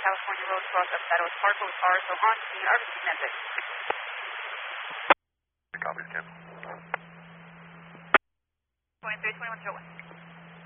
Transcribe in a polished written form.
California Road, cross up Shadows Park, both cars are on scene, RBC message. Copy, Kim. 232101.